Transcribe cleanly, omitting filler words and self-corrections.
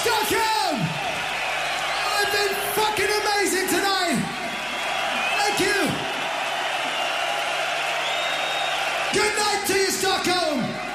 Stockholm! I've been fucking amazing tonight! Thank you! Good night to you, Stockholm!